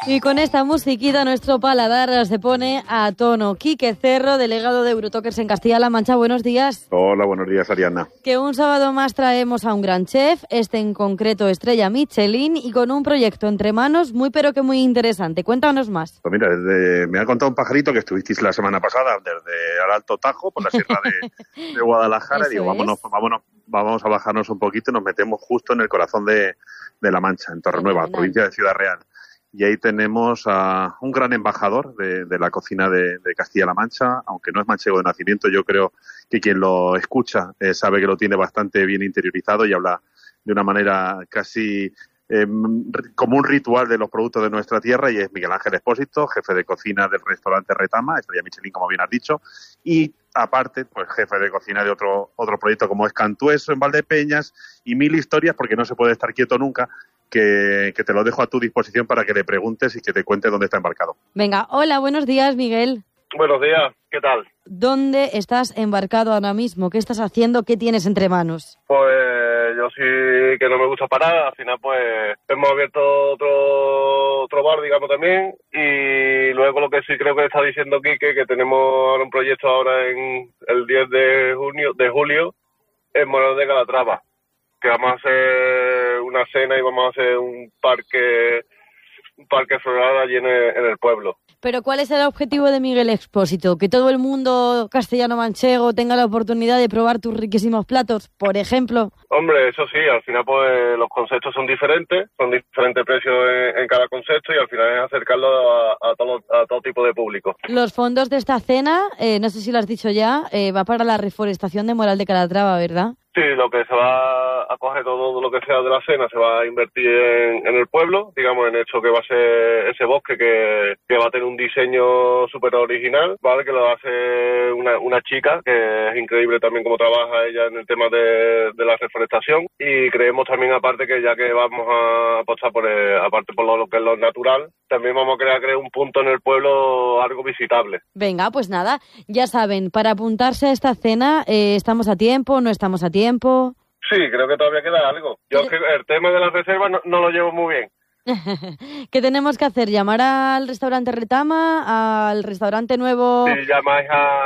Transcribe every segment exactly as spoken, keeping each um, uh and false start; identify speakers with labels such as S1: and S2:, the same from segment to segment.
S1: Y con esta musiquita nuestro paladar se pone a tono. Quique Cerro, delegado de Eurotokers en Castilla-La Mancha, buenos días.
S2: Hola, buenos días, Ariana.
S1: Que un sábado más traemos a un gran chef, este en concreto estrella Michelin, y con un proyecto entre manos muy pero que muy interesante. Cuéntanos más.
S2: Pues mira, desde, me ha contado un pajarito que estuvisteis la semana pasada desde el Alto Tajo, por la sierra de, de Guadalajara, y digo, vámonos, vámonos, vamos a bajarnos un poquito y nos metemos justo en el corazón de, de La Mancha, en Torrenueva, provincia de Ciudad Real. Y ahí tenemos a un gran embajador de, de la cocina de, de Castilla-La Mancha, aunque no es manchego de nacimiento, yo creo que quien lo escucha eh, sabe que lo tiene bastante bien interiorizado y habla de una manera casi eh, como un ritual de los productos de nuestra tierra, y es Miguel Ángel Expósito, jefe de cocina del restaurante Retama, estrella Michelin, como bien has dicho, y aparte, pues jefe de cocina de otro otro proyecto como es Cantueso en Valdepeñas, y mil historias, porque no se puede estar quieto nunca, que, que te lo dejo a tu disposición para que le preguntes y que te cuente dónde está embarcado.
S1: Venga, hola, buenos días, Miguel.
S3: Buenos días, ¿qué tal?
S1: ¿Dónde estás embarcado ahora mismo? ¿Qué estás haciendo? ¿Qué tienes entre manos?
S3: Pues yo sí que no me gusta parar, al final pues hemos abierto otro otro bar, digamos, también, y luego lo que sí creo que está diciendo Quique, que tenemos ahora un proyecto ahora en el diez de junio, de julio, en Moral de Calatrava, que vamos a hacer una cena y vamos a hacer un parque un parque floral allí en el, en el pueblo.
S1: Pero ¿cuál es el objetivo de Miguel Expósito? ¿Que todo el mundo castellano-manchego tenga la oportunidad de probar tus riquísimos platos, por ejemplo?
S3: Hombre, eso sí, al final pues los conceptos son diferentes, son diferentes precios en, en cada concepto, y al final es acercarlo a, a, todo, a todo tipo de público.
S1: Los fondos de esta cena, eh, no sé si lo has dicho ya, eh, va para la reforestación de Moral de Calatrava, ¿verdad?
S3: Sí, lo que se va a coger, todo lo que sea de la cena, se va a invertir en, en el pueblo, digamos, en hecho que va a ser ese bosque que, que va a tener un diseño súper original, ¿vale? Que lo hace una, una chica, que es increíble también cómo trabaja ella en el tema de, de la reforestación, y creemos también, aparte, que ya que vamos a apostar por, el, aparte por lo, lo que es lo natural, también vamos a crear, crear un punto en el pueblo algo visitable.
S1: Venga, pues nada, ya saben, para apuntarse a esta cena, eh, ¿estamos a tiempo, no estamos a tiempo? tiempo.
S3: Sí, creo que todavía queda algo. Yo el tema de las reservas no, no lo llevo muy bien.
S1: ¿Qué tenemos que hacer? ¿Llamar al restaurante Retama, al restaurante nuevo?
S3: Sí, llamáis a,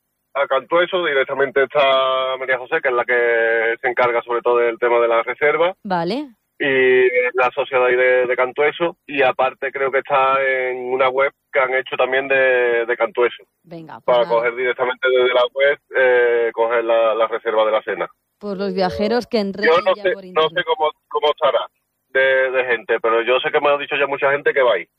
S3: a Cantueso, directamente está María José, que es la que se encarga sobre todo del tema de las reservas.
S1: Vale.
S3: Y la sociedad de, de Cantueso, y aparte creo que está en una web que han hecho también de, de Cantueso.
S1: Venga, pues
S3: para
S1: nada.
S3: Coger directamente desde la web, eh, coger la, la reserva de la cena.
S1: Pues los viajeros que entren
S3: Yo no
S1: ya
S3: sé,
S1: por internet.
S3: no sé cómo, cómo estará de, de gente, pero yo sé que me ha dicho ya mucha gente que va ahí.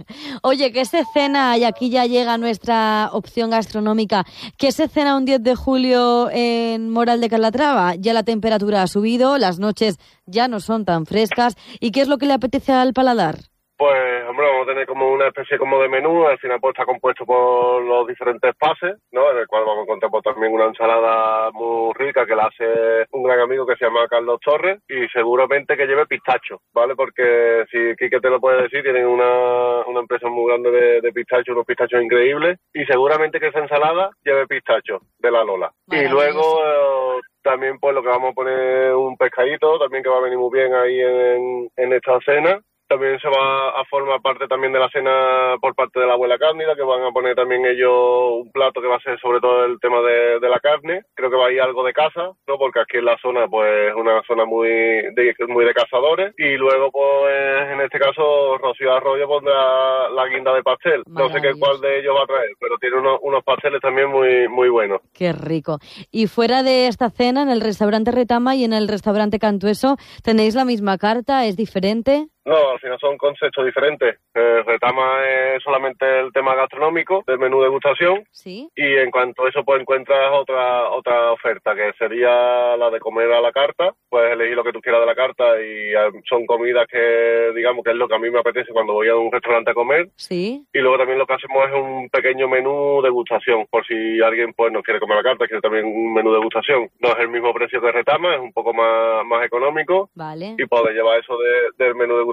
S1: Oye, ¿qué se cena? Y aquí ya llega nuestra opción gastronómica. ¿Qué se cena un diez de julio en Moral de Calatrava? Ya la temperatura ha subido, las noches ya no son tan frescas. ¿Y qué es lo que le apetece al paladar?
S3: Pues, hombre, vamos a tener como una especie como de menú. Al final pues está compuesto por los diferentes pases, ¿no? En el cual vamos a encontrar pues, también una ensalada muy rica que la hace un gran amigo que se llama Carlos Torres, y seguramente que lleve pistacho, ¿vale? Porque si Quique te lo puede decir, tienen una, una empresa muy grande de, de pistacho, unos pistachos increíbles, y seguramente que esa ensalada lleve pistacho de la Lola. Y luego eh, también pues lo que vamos a poner un pescadito, también que va a venir muy bien ahí en, en esta cena. También se va a formar parte también de la cena por parte de la abuela Cándida, que van a poner también ellos un plato que va a ser sobre todo el tema de, de la carne. Creo que va a ir algo de caza, ¿no? Porque aquí en la zona, pues, es una zona muy de, muy de cazadores. Y luego, pues, en este caso, Rocío Arroyo pondrá la guinda de pastel. No sé qué cuál de ellos va a traer, pero tiene unos, unos pasteles también muy, muy buenos.
S1: Qué rico. Y fuera de esta cena, en el restaurante Retama y en el restaurante Cantueso, ¿tenéis la misma carta? ¿Es diferente?
S3: No, al final son conceptos diferentes. El Retama es solamente el tema gastronómico, del menú degustación.
S1: Sí.
S3: Y en cuanto a eso, pues encuentras otra otra oferta, que sería la de comer a la carta. Puedes elegir lo que tú quieras de la carta, y son comidas que, digamos, que es lo que a mí me apetece cuando voy a un restaurante a comer.
S1: Sí.
S3: Y luego también lo que hacemos es un pequeño menú degustación, por si alguien pues no quiere comer a la carta, quiere también un menú degustación. No es el mismo precio que Retama, es un poco más, más económico.
S1: Vale.
S3: Y puedes llevar eso de, del menú degustación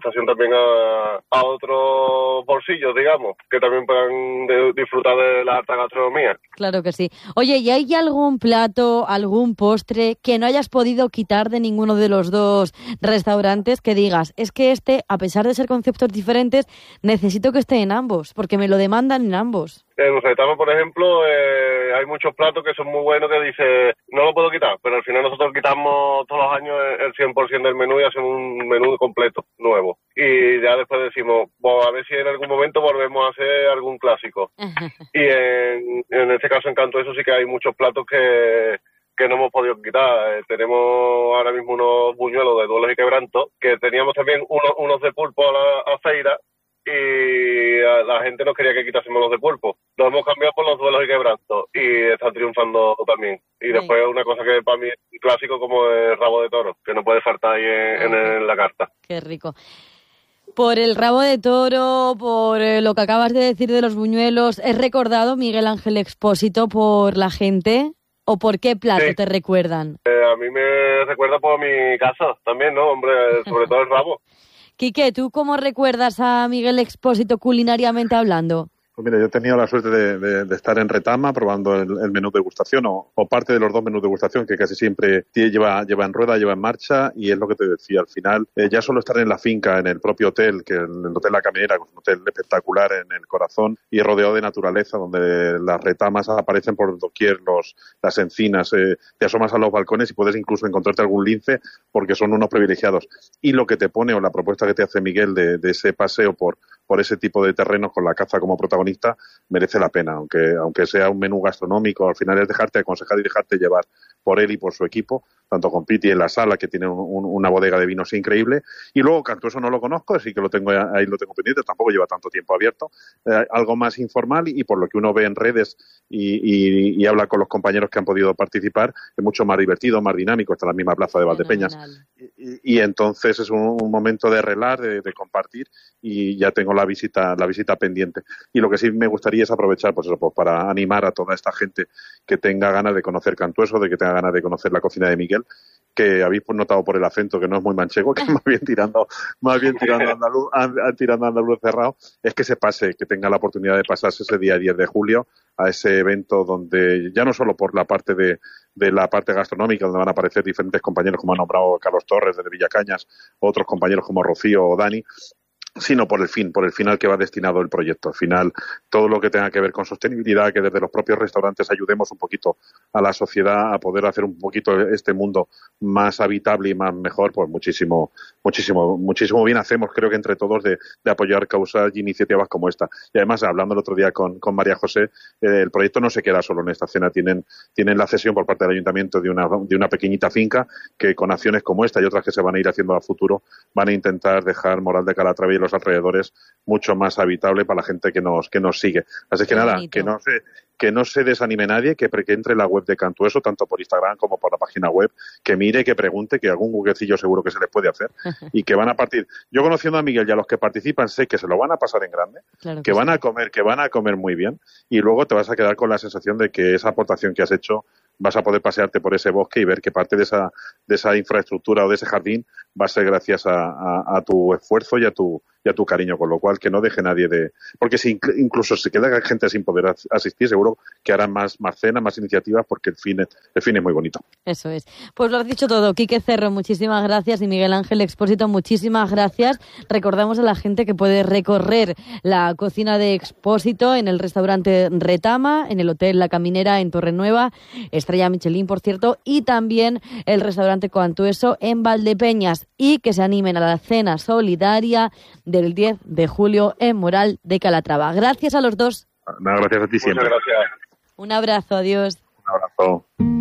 S3: degustación también a, a otros bolsillos, digamos, que también puedan de, disfrutar de la alta gastronomía.
S1: Claro que sí. Oye, ¿y hay algún plato, algún postre que no hayas podido quitar de ninguno de los dos restaurantes que digas, es que este, a pesar de ser conceptos diferentes, necesito que esté en ambos, porque me lo demandan en ambos?
S3: En Retama, por ejemplo, eh, hay muchos platos que son muy buenos que dice no lo puedo quitar, pero al final nosotros quitamos todos los años el cien por ciento del menú y hacemos un menú completo, nuevo. Y ya después decimos, bueno, a ver si en algún momento volvemos a hacer algún clásico. Y en, en este caso, en Cantueso, sí que hay muchos platos que... que no hemos podido quitar. Eh, tenemos ahora mismo unos buñuelos de duelos y quebrantos, que teníamos también unos, unos de pulpo a la a feira, y a la gente nos quería que quitásemos los de pulpo. Los hemos cambiado por los duelos y quebrantos, y están triunfando también. Y después sí. Una cosa que para mí es un clásico como el rabo de toro, que no puede faltar ahí en, en, en la carta.
S1: Qué rico. Por el rabo de toro, por eh, lo que acabas de decir de los buñuelos, ¿es recordado Miguel Ángel Expósito por la gente? ¿O por qué plato sí. te recuerdan?
S3: Eh, a mí me recuerda por mi casa también, ¿no? Hombre, sobre todo el rabo.
S1: Quique, ¿tú cómo recuerdas a Miguel Expósito culinariamente hablando?
S2: Pues mira, yo he tenido la suerte de, de, de estar en Retama probando el, el menú degustación o, o parte de los dos menús degustación que casi siempre lleva, lleva en rueda, lleva en marcha, y es lo que te decía, al final eh, ya solo estar en la finca, en el propio hotel, que el, el Hotel La Caminera, un hotel espectacular en el corazón y rodeado de naturaleza, donde las retamas aparecen por doquier, los, las encinas, eh, te asomas a los balcones y puedes incluso encontrarte algún lince porque son unos privilegiados. Y lo que te pone o la propuesta que te hace Miguel de, de ese paseo por por ese tipo de terrenos con la caza como protagonista, merece la pena, aunque aunque sea un menú gastronómico, al final es dejarte aconsejar y dejarte llevar por él y por su equipo, tanto con Piti en la sala, que tiene un, un, una bodega de vinos increíble, y luego Cantueso no lo conozco, así que lo tengo ahí lo tengo pendiente, tampoco lleva tanto tiempo abierto, eh, algo más informal, y por lo que uno ve en redes y, y, y habla con los compañeros que han podido participar, es mucho más divertido, más dinámico, está en la misma plaza de Valdepeñas, y, y, y entonces es un, un momento de relar, de, de compartir, y ya tengo la visita la visita pendiente. Y lo que sí me gustaría es aprovechar pues eso, pues para animar a toda esta gente que tenga ganas de conocer Cantueso, de que tenga ganas de conocer la cocina de Miguel, que habéis notado por el acento que no es muy manchego, que más bien tirando más bien tirando andaluz, tirando andaluz cerrado, es que se pase, que tenga la oportunidad de pasarse ese día diez de julio a ese evento donde ya no solo por la parte de, de la parte gastronómica, donde van a aparecer diferentes compañeros como ha nombrado Carlos Torres desde Villacañas, otros compañeros como Rocío o Dani, sino por el fin, por el fin al que va destinado el proyecto. Al final, todo lo que tenga que ver con sostenibilidad, que desde los propios restaurantes ayudemos un poquito a la sociedad a poder hacer un poquito este mundo más habitable y más mejor, pues muchísimo, muchísimo, muchísimo bien hacemos, creo que entre todos, de, de apoyar causas y iniciativas como esta. Y además, hablando el otro día con, con María José, eh, el proyecto no se queda solo en esta cena, tienen, tienen la cesión por parte del Ayuntamiento de una, de una pequeñita finca que con acciones como esta y otras que se van a ir haciendo a futuro, van a intentar dejar Moral de Calatrava y los alrededores mucho más habitable para la gente que nos que nos sigue. Así que Qué nada, bonito. que no se que no se desanime nadie, que, que entre en la web de Cantueso, tanto por Instagram como por la página web, que mire, que pregunte, que algún juguecillo seguro que se les puede hacer y que van a partir. Yo conociendo a Miguel y a los que participan sé que se lo van a pasar en grande, claro que, que van sí. a comer, que van a comer muy bien, y luego te vas a quedar con la sensación de que esa aportación que has hecho vas a poder pasearte por ese bosque y ver que parte de esa de esa infraestructura o de ese jardín va a ser gracias a, a, a tu esfuerzo y a tu y a tu cariño, con lo cual que no deje nadie de... Porque si incluso se queda gente sin poder asistir, seguro que harán más, más cenas, más iniciativas, porque el fin, es, el fin es muy bonito.
S1: Eso es. Pues lo has dicho todo. Quique Cerro, muchísimas gracias, y Miguel Ángel Expósito, muchísimas gracias. Recordamos a la gente que puede recorrer la cocina de Expósito en el restaurante Retama, en el Hotel La Caminera en Torrenueva, Estrella Michelin, por cierto, y también el restaurante Cantueso en Valdepeñas, y que se animen a la cena solidaria del diez de julio en Moral de Calatrava. Gracias a los dos.
S2: No, gracias a ti siempre.
S3: Muchas gracias.
S1: Un abrazo, adiós.
S2: Un abrazo.